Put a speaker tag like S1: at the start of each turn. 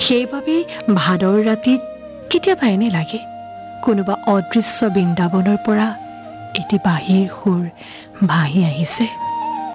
S1: সেইবাবেই ভাদৰ ৰাতিত কেতিয়াবা এনে লাগে কোনোবা অদৃশ্য বৃন্দাবনৰ পৰা এটি বাঁহীৰ সুৰ ভাহি আহিছে।